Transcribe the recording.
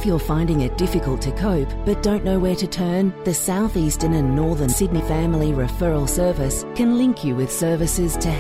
If you're finding it difficult to cope but don't know where to turn, the South Eastern and Northern Sydney Family Referral Service can link you with services to